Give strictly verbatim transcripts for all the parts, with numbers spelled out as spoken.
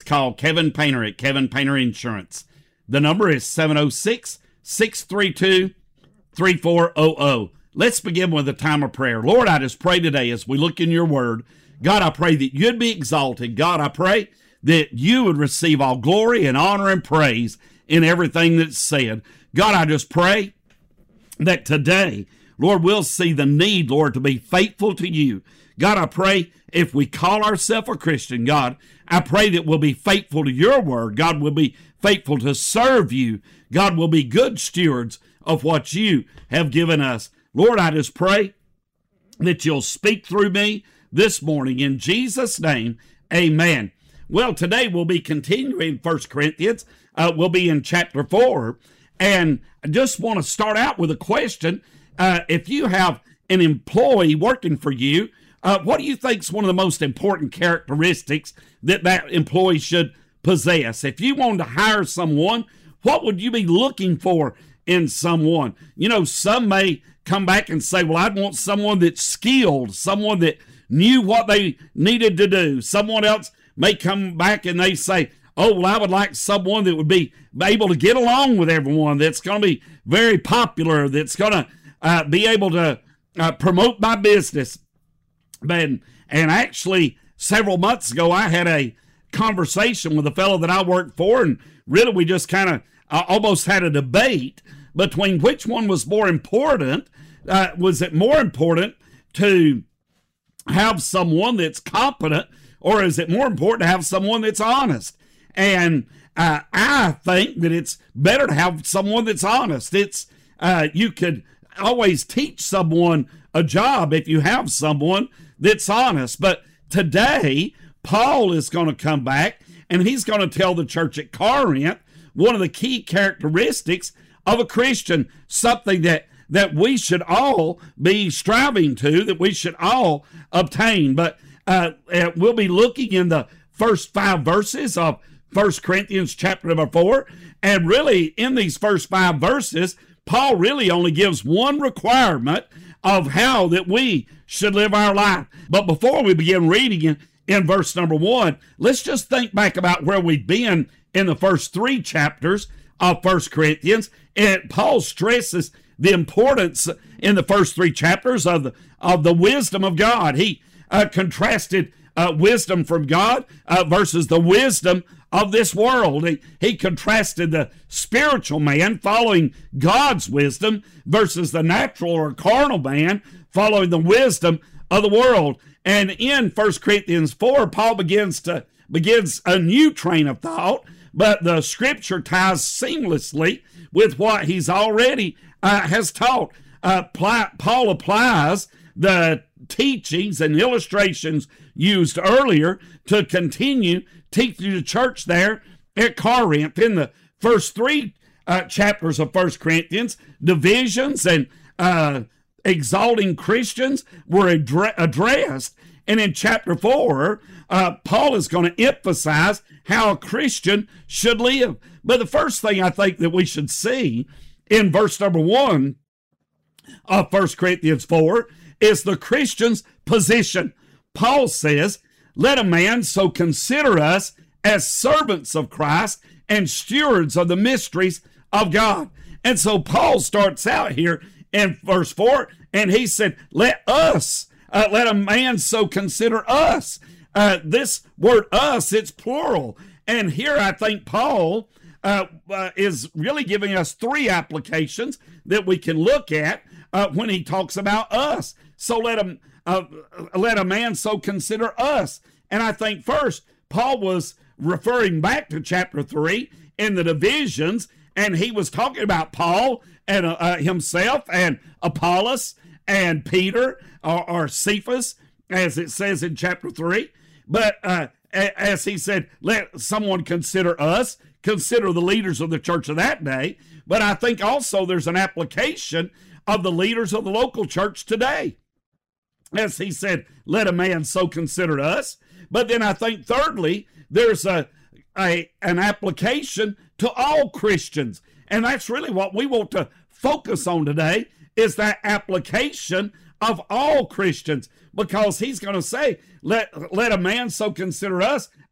call Kevin Painter at Kevin Painter Insurance. The number is seven oh six, six three two, three four zero zero. Let's begin with a time of prayer. Lord, I just pray today as we look in your word, God, I pray that you'd be exalted. God, I pray that you would receive all glory and honor and praise in everything that's said. God, I just pray that today, Lord, we'll see the need, Lord, to be faithful to you. God, I pray if we call ourselves a Christian, God, I pray that we'll be faithful to your word. God, we'll be faithful to serve you. God, we'll be good stewards of what you have given us. Lord, I just pray that you'll speak through me this morning. In Jesus' name, amen. Well, today we'll be continuing First Corinthians. Uh, we'll be in chapter four. And I just want to start out with a question. Uh, if you have an employee working for you, uh, what do you think is one of the most important characteristics that that employee should possess? If you wanted to hire someone, what would you be looking for in someone? You know, some may come back and say, well, I'd want someone that's skilled, someone that knew what they needed to do. Someone else may come back and they say, oh, well, I would like someone that would be able to get along with everyone, that's going to be very popular, that's going to uh, be able to uh, promote my business. And, and actually, several months ago, I had a conversation with a fellow that I worked for, and really we just kind of uh, almost had a debate between which one was more important. Uh, was it more important to have someone that's competent, or is it more important to have someone that's honest? And uh, I think that it's better to have someone that's honest. It's uh, you could always teach someone a job if you have someone that's honest. But today, Paul is going to come back, and he's going to tell the church at Corinth one of the key characteristics of a Christian, something that that we should all be striving to, that we should all obtain. But uh, we'll be looking in the first five verses of First Corinthians chapter number four. And really, in these first five verses, Paul really only gives one requirement of how that we should live our life. But before we begin reading in, in verse number one, let's just think back about where we've been in the first three chapters of First Corinthians. And Paul stresses the importance in the first three chapters of the, of the wisdom of God. He uh, contrasted uh, wisdom from God uh, versus the wisdom of this world. He, he contrasted the spiritual man following God's wisdom versus the natural or carnal man following the wisdom of the world. And in First Corinthians four, Paul begins to begins a new train of thought, but the scripture ties seamlessly with what he's already uh, has taught. Uh, Paul applies the teachings and illustrations used earlier to continue teaching the church there at Corinth. In the first three uh, chapters of First Corinthians, divisions and uh, exalting Christians were adre- addressed. And in chapter four, uh, Paul is going to emphasize how a Christian should live. But the first thing I think that we should see in verse number one of First Corinthians four is the Christian's position. Paul says, let a man so consider us as servants of Christ and stewards of the mysteries of God. And so Paul starts out here in verse four, and he said, let us, uh, let a man so consider us. Uh, this word us, it's plural. And here I think Paul uh, uh, is really giving us three applications that we can look at uh, when he talks about us. So let him, uh, let a man so consider us. And I think first, Paul was referring back to chapter three in the divisions, and he was talking about Paul and uh, uh, himself and Apollos and Peter or, or Cephas, as it says in chapter three. But uh, as he said, let someone consider us, consider the leaders of the church of that day. But I think also there's an application of the leaders of the local church today. As he said, let a man so consider us. But then I think thirdly, there's a, a an application to all Christians. And that's really what we want to focus on today, is that application of all Christians. Because he's going to say, let, let a man so consider us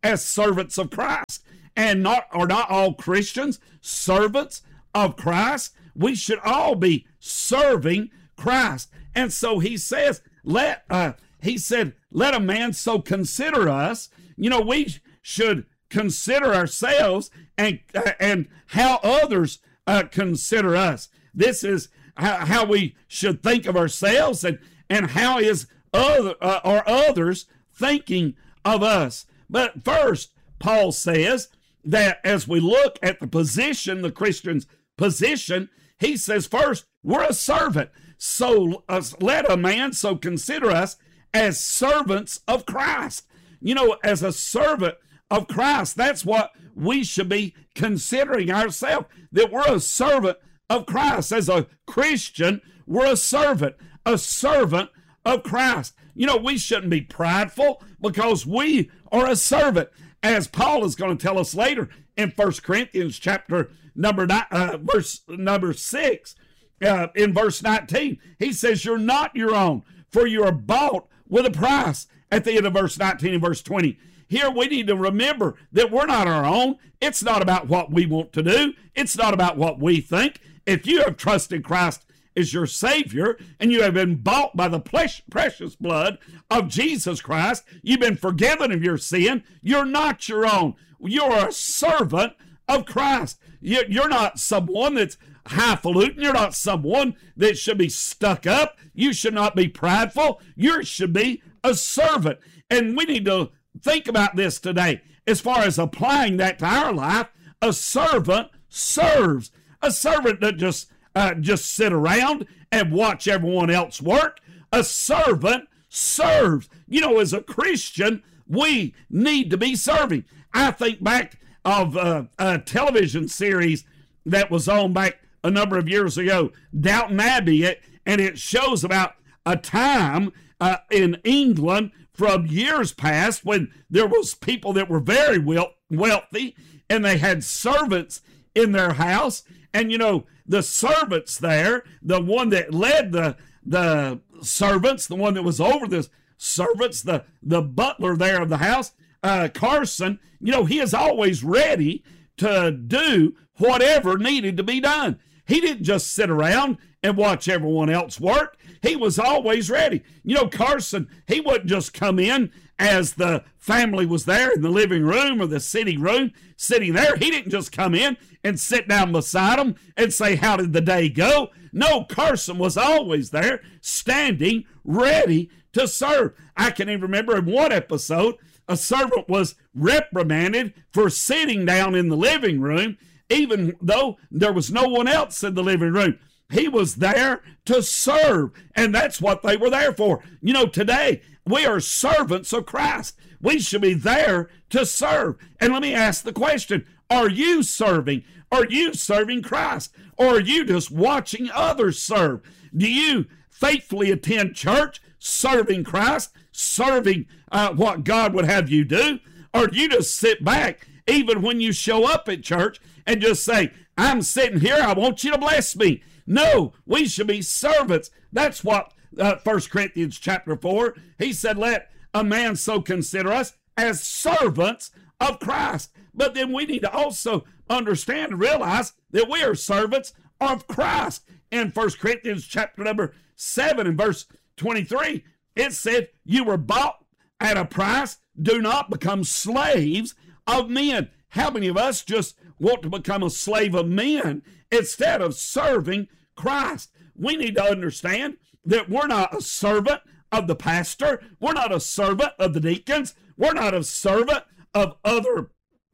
as servants of Christ. And not are not all Christians servants of Christ? We should all be serving Christ. And so he says, let uh, he said, let a man so consider us. You know, we should consider ourselves and uh, and how others uh, consider us. This is how, how we should think of ourselves, and and how is other uh, are others thinking of us. But first, Paul says that as we look at the position, the Christian's position, he says first, we're a servant. So uh, let a man so consider us as servants of Christ. You know, as a servant of Christ, that's what we should be considering ourselves, that we're a servant of Christ. As a Christian, we're a servant, a servant of Christ. You know, we shouldn't be prideful because we are a servant, as Paul is going to tell us later in First Corinthians chapter number nine, uh, verse number six, uh, in verse nineteen. He says, you're not your own, for you are bought with a price. At the end of verse nineteen and verse twenty. Here we need to remember that we're not our own. It's not about what we want to do. It's not about what we think. If you have trusted Christ as your Savior and you have been bought by the precious blood of Jesus Christ, you've been forgiven of your sin, you're not your own. You're a servant of Christ. You're not someone that's highfalutin. You're not someone that should be stuck up. You should not be prideful. You should be a servant. And we need to think about this today as far as applying that to our life. A servant serves. A servant doesn't just uh, just sit around and watch everyone else work. A servant serves. You know, as a Christian, we need to be serving. I think back of uh, a television series that was on back a number of years ago, Downton Abbey, and it shows about a time uh, in England from years past when there was people that were very wealthy and they had servants in their house. And, you know, the servants there, the one that led the the servants, the one that was over the servants, the, the butler there of the house, uh, Carson, you know, he is always ready to do whatever needed to be done. He didn't just sit around and watch everyone else work. He was always ready. You know, Carson, he wouldn't just come in as the family was there in the living room or the sitting room, sitting there. He didn't just come in and sit down beside them and say, how did the day go? No, Carson was always there, standing ready to serve. I can even remember in one episode, a servant was reprimanded for sitting down in the living room, even though there was no one else in the living room. He was there to serve, and that's what they were there for. You know, today, we are servants of Christ. We should be there to serve. And let me ask the question, are you serving? Are you serving Christ? Or are you just watching others serve? Do you faithfully attend church, serving Christ, serving uh, what God would have you do? Or do you just sit back, even when you show up at church, and just say, I'm sitting here, I want you to bless me? No, we should be servants. That's what uh, First Corinthians chapter four, he said, let a man so consider us as servants of Christ. But then we need to also understand and realize that we are servants of Christ. In First Corinthians chapter number seven and verse twenty-three, it said, you were bought at a price. Do not become slaves of men. How many of us just want to become a slave of men instead of serving Christ? We need to understand that we're not a servant of the pastor. We're not a servant of the deacons. We're not a servant of other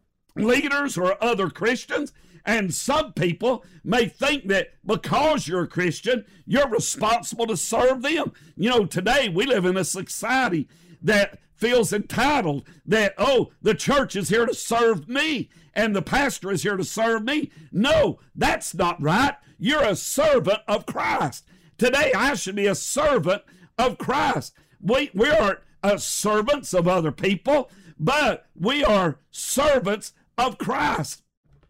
leaders or other Christians. And some people may think that because you're a Christian, you're responsible to serve them. You know, today we live in a society that feels entitled that, oh, the church is here to serve me and the pastor is here to serve me. No, that's not right. You're a servant of Christ. Today, I should be a servant of Christ. We, we aren't uh, servants of other people, but we are servants of Christ.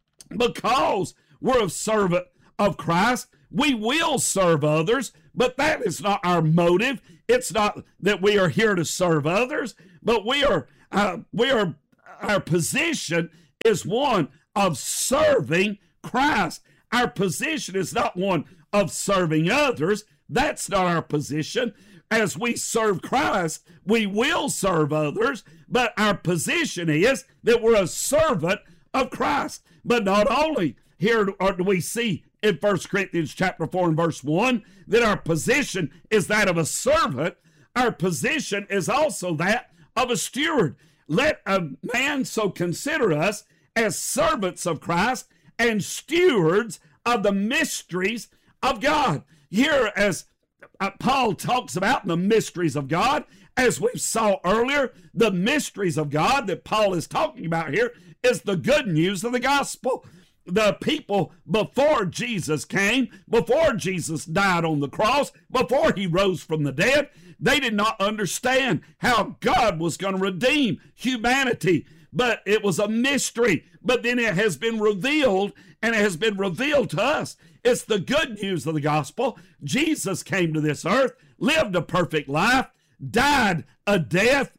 Because we're a servant of Christ, we will serve others, but that is not our motive. It's not that we are here to serve others, but we are uh, we are our position is one of serving Christ. Our position is not one of serving others. That's not our position. As we serve Christ, we will serve others, but our position is that we're a servant of Christ. But not only here do we see in First Corinthians chapter four and verse one that our position is that of a servant, our position is also that of a steward. Let a man so consider us as servants of Christ and stewards of the mysteries of God. Here, as uh, Paul talks about the mysteries of God, as we saw earlier, the mysteries of God that Paul is talking about here is the good news of the gospel. The people before Jesus came, before Jesus died on the cross, before he rose from the dead, they did not understand how God was going to redeem humanity. But it was a mystery. But then it has been revealed, and it has been revealed to us. It's the good news of the gospel. Jesus came to this earth, lived a perfect life, died a death,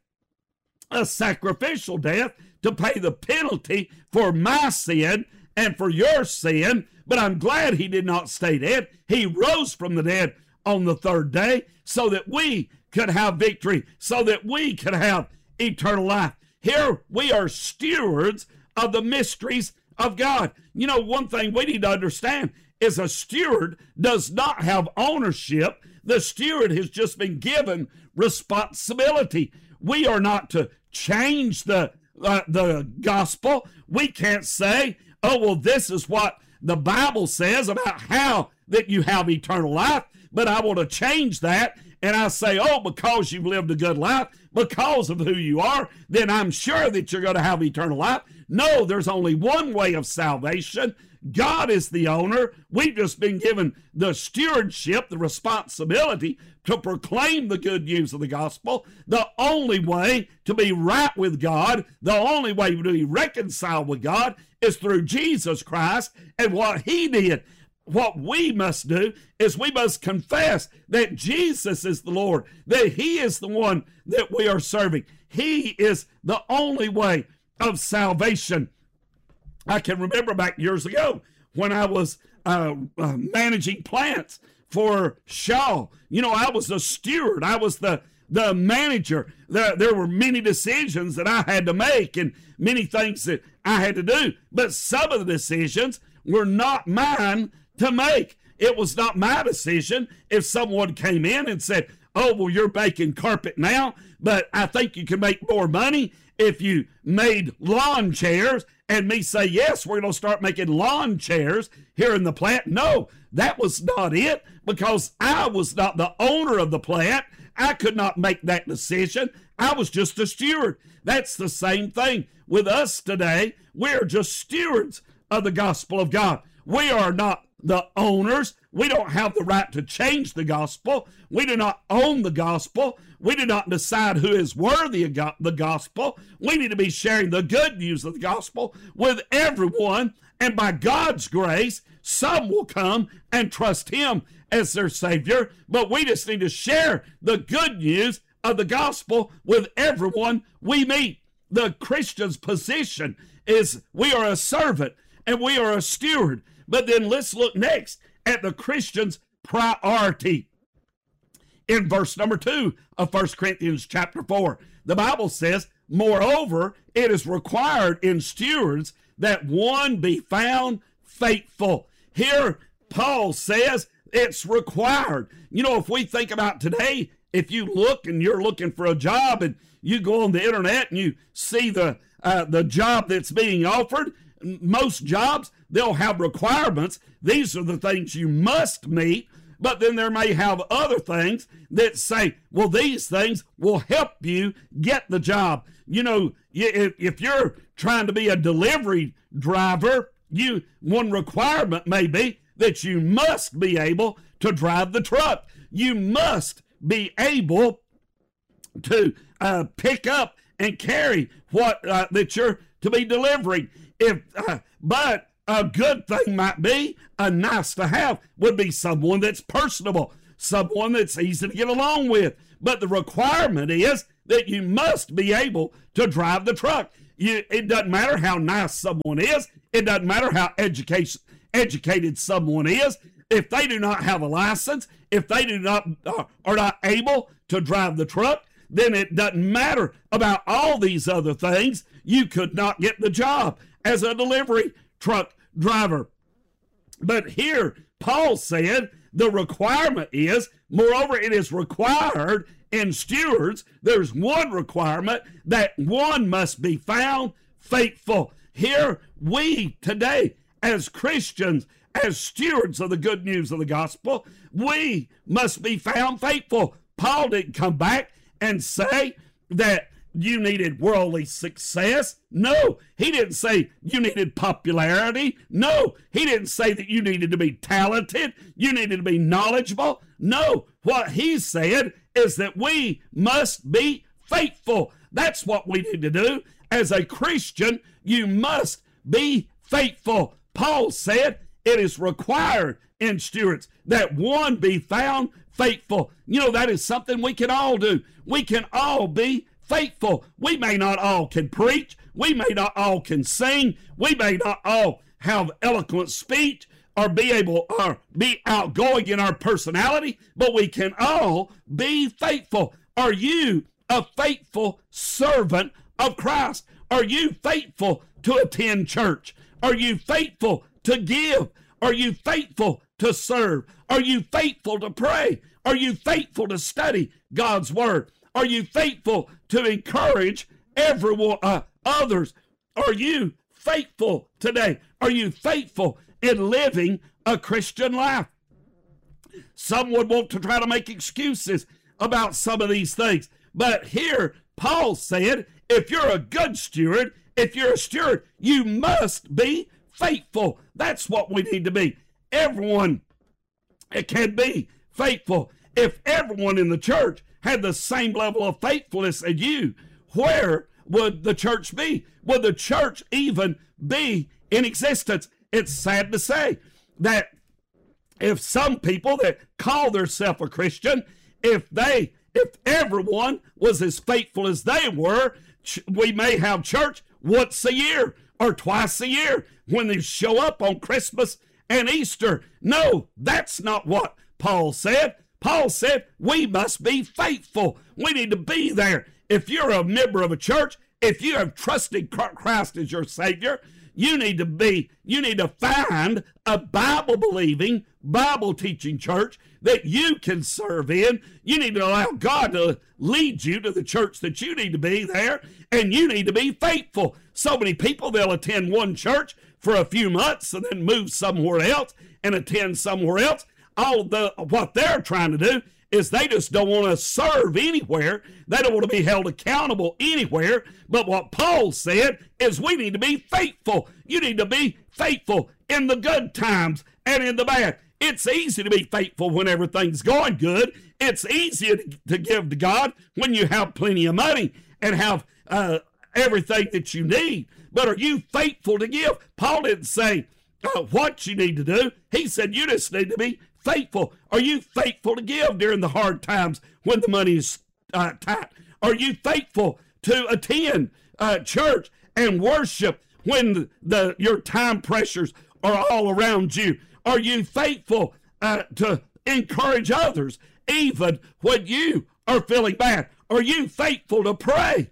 a sacrificial death, to pay the penalty for my sin and for your sin. But I'm glad he did not stay dead. He rose from the dead on the third day so that we could have victory, so that we could have eternal life. Here we are stewards of the mysteries of God. You know, one thing we need to understand is a steward does not have ownership. The steward has just been given responsibility. We are not to change the uh, the gospel. We can't say, oh, well, this is what the Bible says about how that you have eternal life, but I want to change that. And I say, oh, because you've lived a good life, because of who you are, then I'm sure that you're going to have eternal life. No, there's only one way of salvation. God is the owner. We've just been given the stewardship, the responsibility to proclaim the good news of the gospel. The only way to be right with God, the only way to be reconciled with God is through Jesus Christ and what he did. What we must do is we must confess that Jesus is the Lord, that he is the one that we are serving. He is the only way of salvation. I can remember back years ago when I was uh, uh, managing plants for Shaw. You know, I was a steward. I was the, the manager. There, there were many decisions that I had to make and many things that I had to do. But some of the decisions were not mine to make. It was not my decision if someone came in and said, oh, well, you're making carpet now, but I think you can make more money if you made lawn chairs, and me say, yes, we're going to start making lawn chairs here in the plant. No, that was not it, because I was not the owner of the plant. I could not make that decision. I was just a steward. That's the same thing with us today. We're just stewards of the gospel of God. We are not the owners. We don't have the right to change the gospel. We do not own the gospel. We do not decide who is worthy of the gospel. We need to be sharing the good news of the gospel with everyone. And by God's grace, some will come and trust him as their Savior. But we just need to share the good news of the gospel with everyone we meet. The Christian's position is we are a servant and we are a steward. But then let's look next at the Christian's priority. In verse number two of First Corinthians chapter four, the Bible says, moreover, it is required in stewards that one be found faithful. Here, Paul says it's required. You know, if we think about today, if you look and you're looking for a job and you go on the internet and you see the uh, the job that's being offered, most jobs, they'll have requirements. These are the things you must meet, but then there may have other things that say, well, these things will help you get the job. You know, if you're trying to be a delivery driver, you one requirement may be that you must be able to drive the truck. You must be able to uh, pick up and carry what uh, that you're to be delivering. If uh, but a good thing might be, a nice to have would be someone that's personable, someone that's easy to get along with. But the requirement is that you must be able to drive the truck. You, it doesn't matter how nice someone is. It doesn't matter how education, educated someone is. If they do not have a license, if they do not uh, are not able to drive the truck, then it doesn't matter about all these other things. You could not get the job as a delivery truck driver. But here, Paul said the requirement is, moreover, it is required in stewards. There's one requirement, that one must be found faithful. Here, we today, as Christians, as stewards of the good news of the gospel, we must be found faithful. Paul didn't come back and say that you needed worldly success. No, he didn't say you needed popularity. No, he didn't say that you needed to be talented. You needed to be knowledgeable. No, what he said is that we must be faithful. That's what we need to do. As a Christian, you must be faithful. Paul said it is required in stewards that one be found faithful. You know, that is something we can all do. We can all be faithful. We may not all can preach. We may not all can sing. We may not all have eloquent speech or be able or be outgoing in our personality, but we can all be faithful. Are you a faithful servant of Christ? Are you faithful to attend church? Are you faithful to give? Are you faithful to serve? Are you faithful to pray? Are you faithful to study God's word? Are you faithful to encourage everyone, uh, others? Are you faithful today? Are you faithful in living a Christian life? Some would want to try to make excuses about some of these things. But here, Paul said, if you're a good steward, if you're a steward, you must be faithful. That's what we need to be. Everyone can be faithful. If everyone in the church had the same level of faithfulness as you, where would the church be? Would the church even be in existence? It's sad to say that if some people that call themselves a Christian, if they, if everyone was as faithful as they were, we may have church once a year or twice a year when they show up on Christmas and Easter. No, that's not what Paul said. Paul said we must be faithful. We need to be there. If you're a member of a church, if you have trusted Christ as your Savior, you need to be, you need to find a Bible-believing, Bible-teaching church that you can serve in. You need to allow God to lead you to the church that you need to be there, and you need to be faithful. So many people, they'll attend one church for a few months and then move somewhere else and attend somewhere else. All the what they're trying to do is they just don't want to serve anywhere. They don't want to be held accountable anywhere. But what Paul said is we need to be faithful. You need to be faithful in the good times and in the bad. It's easy to be faithful when everything's going good. It's easier to give to God when you have plenty of money and have uh, everything that you need. But are you faithful to give? Paul didn't say uh, what you need to do. He said you just need to be faithful. Are you faithful to give during the hard times when the money is uh, tight? Are you faithful to attend uh, church and worship when the, the your time pressures are all around you? Are you faithful uh, to encourage others even when you are feeling bad? Are you faithful to pray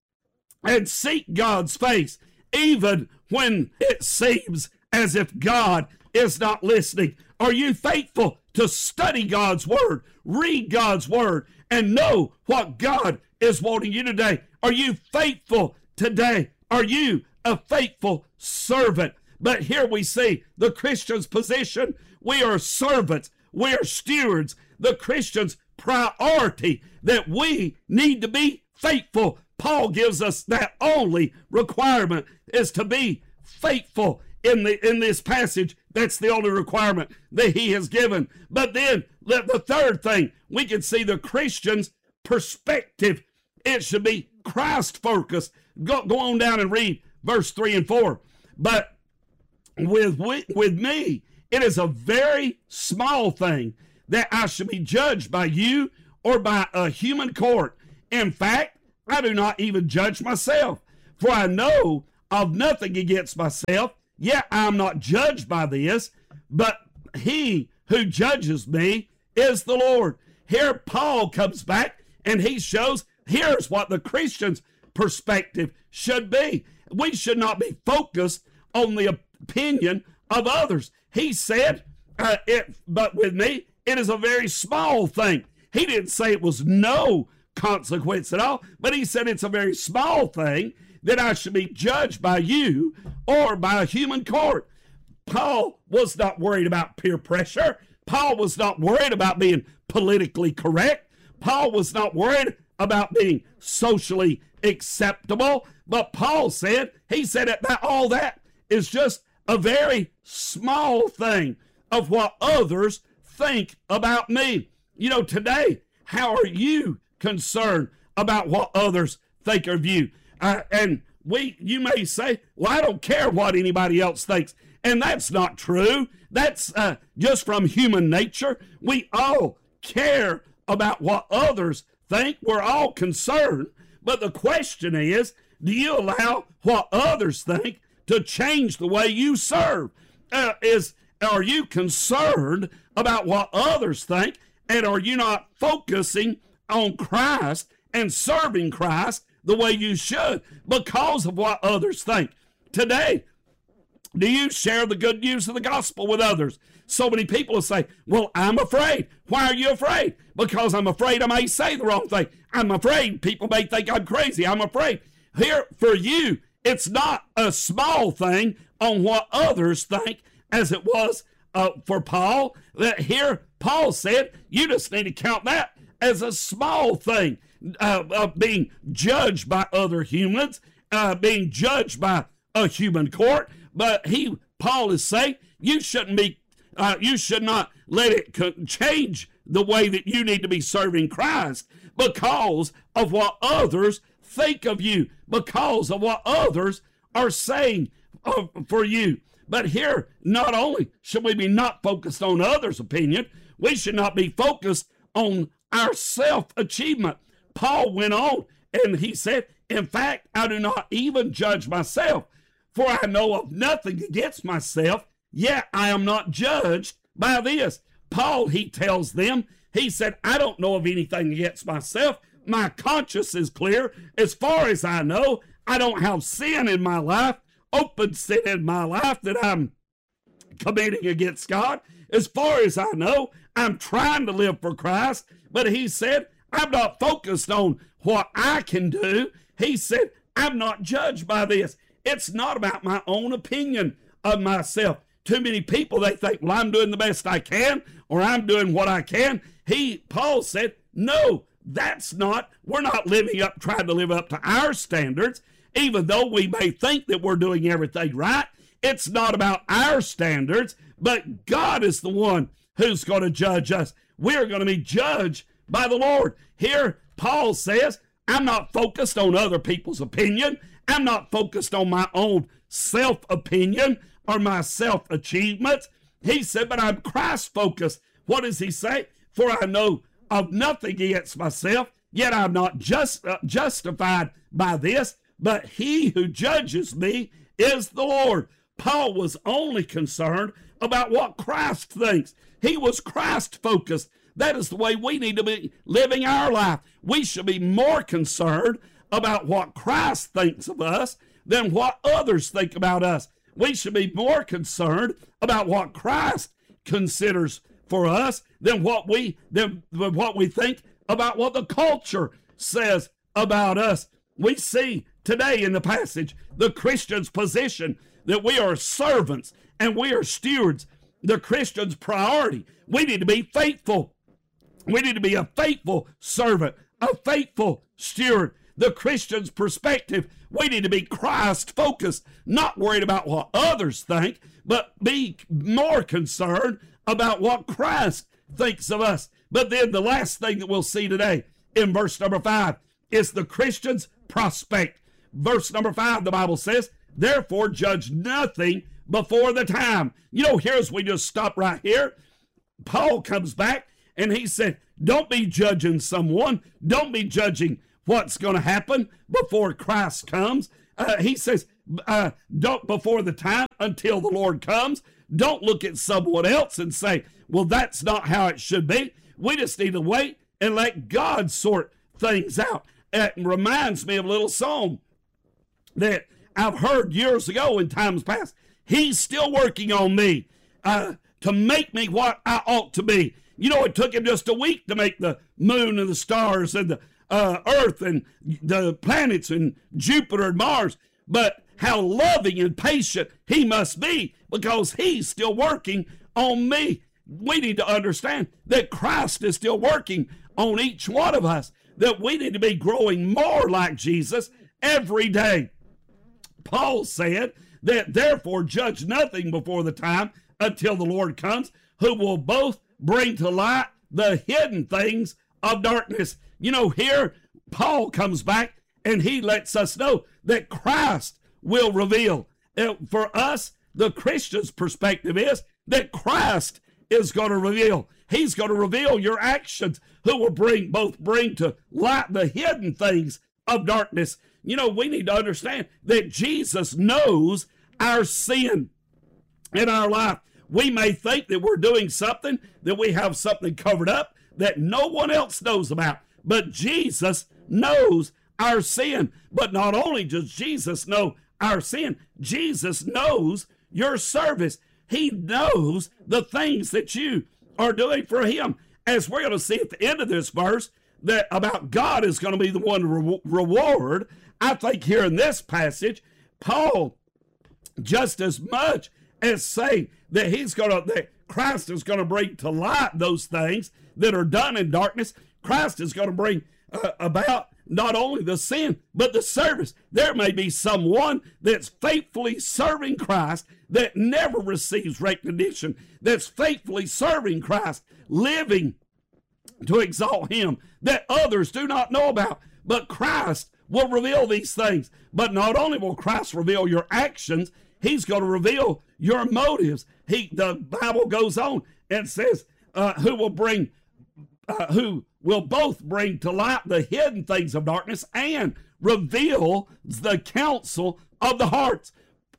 and seek God's face even when it seems as if God is not listening? Are you faithful to study God's word, read God's word, and know what God is wanting you today? Are you faithful today? Are you a faithful servant? But here we see the Christian's position. We are servants. We are stewards. The Christian's priority that we need to be faithful. Paul gives us that only requirement is to be faithful. In the in this passage, that's the only requirement that he has given. But then the third thing, we can see the Christian's perspective. It should be Christ-focused. Go, go on down and read verse three and four. But with, with me, it is a very small thing that I should be judged by you or by a human court. In fact, I do not even judge myself. For I know of nothing against myself, yet I am not judged by this, but he who judges me is the Lord. Here Paul comes back and he shows here's what the Christian's perspective should be. We should not be focused on the opinion of others. He said, uh, it, but with me, it is a very small thing. He didn't say it was no consequence at all, but he said it's a very small thing that I should be judged by you or by a human court. Paul was not worried about peer pressure. Paul was not worried about being politically correct. Paul was not worried about being socially acceptable. But Paul said, he said that all that is just a very small thing of what others think about me. You know, today, how are you concerned about what others think of you? Uh, and we, you may say, well, I don't care what anybody else thinks. And that's not true. That's uh, just from human nature. We all care about what others think. We're all concerned. But the question is, do you allow what others think to change the way you serve? Uh, is Are you concerned about what others think? And are you not focusing on Christ and serving Christ the way you should because of what others think? Today, do you share the good news of the gospel with others? So many people will say, well, I'm afraid. Why are you afraid? Because I'm afraid I may say the wrong thing. I'm afraid people may think I'm crazy. I'm afraid. Here, for you, it's not a small thing on what others think as it was uh, for Paul. That here, Paul said, you just need to count that as a small thing, uh, uh, being judged by other humans, uh, being judged by a human court. But he, Paul is saying, you shouldn't be, uh, you should not let it co- change the way that you need to be serving Christ because of what others think of you, because of what others are saying of, for you. But here, not only should we be not focused on others' opinion, we should not be focused on our self-achievement. Paul went on and he said, in fact, I do not even judge myself, for I know of nothing against myself, yet I am not judged by this. Paul, he tells them, he said, I don't know of anything against myself. My conscience is clear. As far as I know, I don't have sin in my life, open sin in my life that I'm committing against God. As far as I know, I'm trying to live for Christ. But he said, I'm not focused on what I can do. He said, I'm not judged by this. It's not about my own opinion of myself. Too many people, they think, well, I'm doing the best I can, or I'm doing what I can. He, Paul said, no, that's not, we're not living up, trying to live up to our standards, even though we may think that we're doing everything right. It's not about our standards, but God is the one who's going to judge us. We're going to be judged by the Lord. Here, Paul says, I'm not focused on other people's opinion. I'm not focused on my own self-opinion or my self-achievements. He said, but I'm Christ-focused. What does he say? For I know of nothing against myself, yet I'm not just uh, justified by this, but he who judges me is the Lord. Paul was only concerned about what Christ thinks. He was Christ-focused. That is the way we need to be living our life. We should be more concerned about what Christ thinks of us than what others think about us. We should be more concerned about what Christ considers for us than what we than what we think about what the culture says about us. We see today in the passage the Christian's position that we are servants and we are stewards. The Christian's priority, we need to be faithful. We need to be a faithful servant, a faithful steward. The Christian's perspective, we need to be Christ-focused, not worried about what others think, but be more concerned about what Christ thinks of us. But then the last thing that we'll see today in verse number five is the Christian's prospect. Verse number five, the Bible says, therefore judge nothing before the time. You know, here's we just stop right here. Paul comes back and he said, don't be judging someone. Don't be judging what's going to happen before Christ comes. Uh, he says, uh, don't before the time until the Lord comes. Don't look at someone else and say, well, that's not how it should be. We just need to wait and let God sort things out. It reminds me of a little song that I've heard years ago in times past. He's still working on me uh, to make me what I ought to be. You know, it took him just a week to make the moon and the stars and the uh, earth and the planets and Jupiter and Mars. But how loving and patient he must be, because he's still working on me. We need to understand that Christ is still working on each one of us, that we need to be growing more like Jesus every day. Paul said that therefore judge nothing before the time until the Lord comes, who will both bring to light the hidden things of darkness. You know, here Paul comes back and he lets us know that Christ will reveal. For us, the Christian's perspective is that Christ is going to reveal. He's going to reveal your actions, who will bring both bring to light the hidden things of darkness. You know, we need to understand that Jesus knows our sin in our life. We may think that we're doing something, that we have something covered up that no one else knows about. But Jesus knows our sin. But not only does Jesus know our sin, Jesus knows your service. He knows the things that you are doing for him. As we're going to see at the end of this verse, that about God is going to be the one to re- reward. I think here in this passage, Paul, just as much as saying that he's going to, that Christ is going to bring to light those things that are done in darkness, Christ is going to bring uh, about not only the sin, but the service. There may be someone that's faithfully serving Christ that never receives recognition, that's faithfully serving Christ, living to exalt him, that others do not know about. But Christ will reveal these things. But not only will Christ reveal your actions, he's going to reveal your motives. He, the Bible goes on and says, uh, who will bring, uh, who will both bring to light the hidden things of darkness and reveal the counsel of the hearts.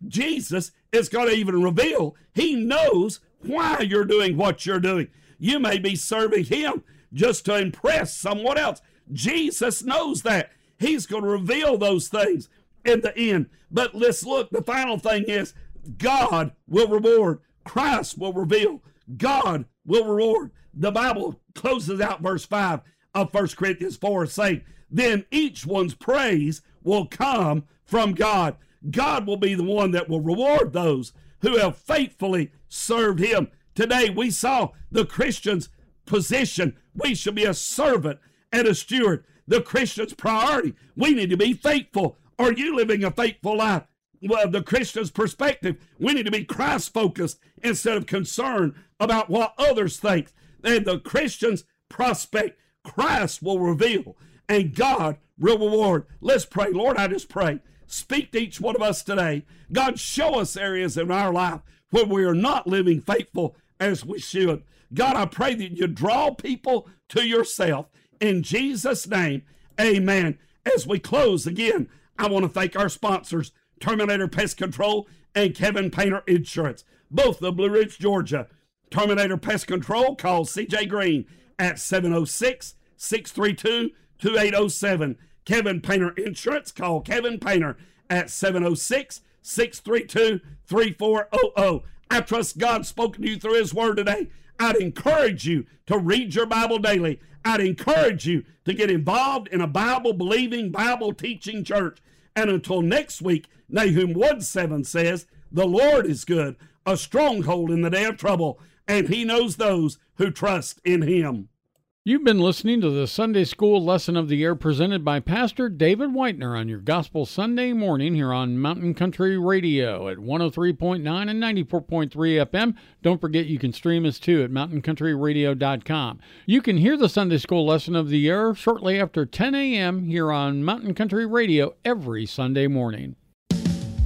Jesus is going to even reveal, he knows why you're doing what you're doing. You may be serving him just to impress someone else. Jesus knows that. He's going to reveal those things in the end. But let's look, the final thing is God will reward. Christ will reveal. God will reward. The Bible closes out verse five of First Corinthians four saying, then each one's praise will come from God. God will be the one that will reward those who have faithfully served him. Today we saw the Christian's position. We should be a servant and a steward. The Christian's priority. We need to be faithful. Are you living a faithful life? Well, the Christian's perspective, we need to be Christ-focused instead of concerned about what others think. And the Christian's prospect, Christ will reveal, and God will reward. Let's pray. Lord, I just pray. Speak to each one of us today. God, show us areas in our life where we are not living faithful as we should. God, I pray that you draw people to yourself. In Jesus' name, amen. As we close again, I want to thank our sponsors, Terminator Pest Control and Kevin Painter Insurance, both of Blue Ridge, Georgia. Terminator Pest Control, call C J Green at seven oh six, six three two, two eight oh seven. Kevin Painter Insurance, call Kevin Painter at seven oh six, six three two, three four zero zero. I trust God's spoken to you through his word today. I'd encourage you to read your Bible daily. I'd encourage you to get involved in a Bible-believing, Bible-teaching church. And until next week, Nahum one seven says, the Lord is good, a stronghold in the day of trouble, and he knows those who trust in him. You've been listening to the Sunday School Lesson of the Year presented by Pastor David Whitener on your Gospel Sunday morning here on Mountain Country Radio at one oh three point nine and ninety-four point three F M. Don't forget you can stream us too at mountain country radio dot com. You can hear the Sunday School Lesson of the Year shortly after ten a.m. here on Mountain Country Radio every Sunday morning.